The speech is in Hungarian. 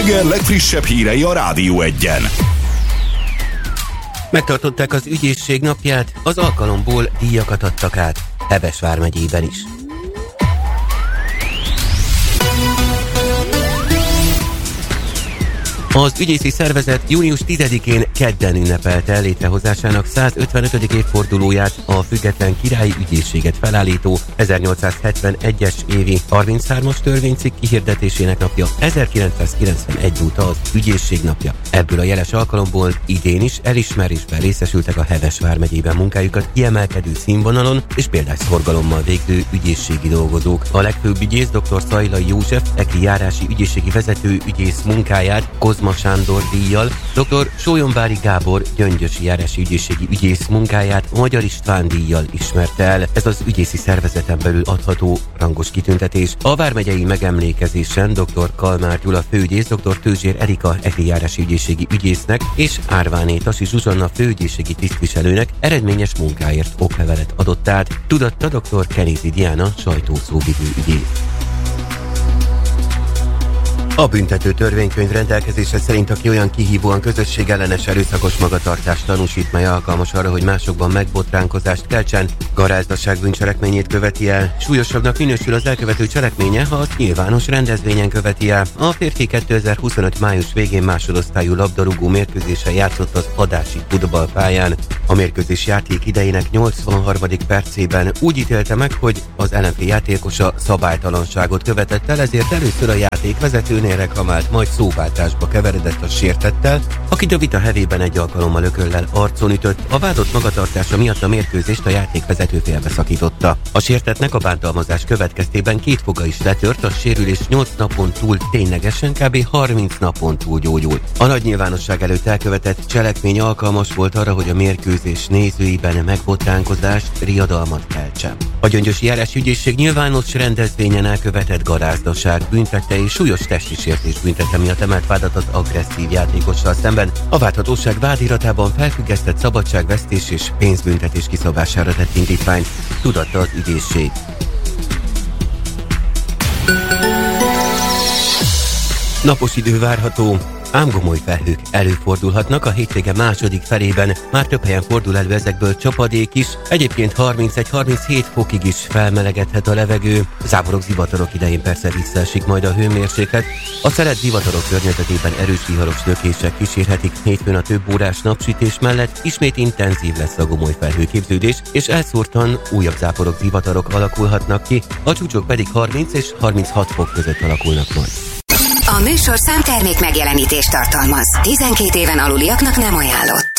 reggel legfrissebb hírei a Rádió Egyen. Megtartották az ügyészség napját, az alkalomból díjakat adtak át, Heves vármegyében is. Az ügyészi szervezet június 10-én kedden ünnepelte el létrehozásának 155. évfordulóját, a független királyi ügyészséget felállító 1871-es évi 33-as törvénycikk kihirdetésének napja 1991 óta az ügyészség napja. Ebből a jeles alkalomból idén is elismerésben részesültek a Heves vármegyében munkájukat kiemelkedő színvonalon és példás szorgalommal végző ügyészségi dolgozók. A legfőbb ügyész dr. Szajlai József EKRI járási ügyészségi vezető ügyész munkáját Kozma Sándor díjjal, dr. Sólyomvári Gábor gyöngyösi járási ügyészségi ügyész munkáját Magyar István díjjal ismerte el. Ez az ügyészi szervezeten belül adható rangos kitüntetés. A vármegyei megemlékezésen dr. Kalmár Gyula főügyész, dr. Tőzsér Erika EKRI járási ügyészségi ügyésznek és Árváné Tasi Zsuzsanna főügyészségi tisztviselőnek eredményes munkáért oklevelet adott át, tudatta dr. Kenézi Diana sajtószóvivő ügyész. A büntető törvénykönyv rendelkezése szerint, aki olyan kihívóan közösségellenes erőszakos magatartást tanúsít, mely alkalmas arra, hogy másokban megbotránkozást keltsen, garázdaság bűncselekményét követi el. Súlyosabbnak minősül az elkövető cselekménye, ha azt nyilvános rendezvényen követi el. A férfi 2025. május végén másodosztályú labdarúgó mérkőzésen játszott az adási futballpályán. A mérkőzés játék idejének 83. percében úgy ítélte meg, hogy az ellenfél játékosa szabálytalanságot követett el, ezért először a játékvezetőnél reklamált, majd szóváltásba keveredett a sértettel, akit a vita hevében egy alkalommal ököllel arcon ütött. A vádott magatartása miatt a mérkőzést a játékvezető félbeszakította. A sértettnek a bántalmazás következtében 2 foga is letört, a sérülés 8 napon túl ténylegesen kb. 30 napon túl gyógyult. A nagy nyilvánosság előtt elkövetett cselekmény alkalmas volt arra, hogy a mérkőzés nézőiben megbotránkozást, riadalmat keltsen. A gyöngyösi járási ügyészség nyilvános rendezvényen elkövetett garázdaság büntette és súlyos testi sértés büntette miatt emelt vádat az agresszív játékossal szemben. A vádhatóság vádiratában felfüggesztett szabadságvesztés és pénzbüntetés kiszabására tett indítványt, tudatta az ügyészség. Napos idő várható, ám gomoly felhők előfordulhatnak a hétvége második felében. Már több helyen fordul elő ezekből csapadék is, egyébként 31-37 fokig is felmelegedhet a levegő. Záporok, zivatarok idején persze visszaesik majd a hőmérséklet. A szelet zivatarok környezetében erős viharos lökések kísérhetik. Hétfőn a több órás napsütés mellett ismét intenzív lesz a gomoly felhőképződés, és elszórtan újabb záporok, zivatarok alakulhatnak ki, a csúcsok pedig 30 és 36 fok között alakulnak majd. A műsor számtermék megjelenítést tartalmaz. 12 éven aluliaknak nem ajánlott.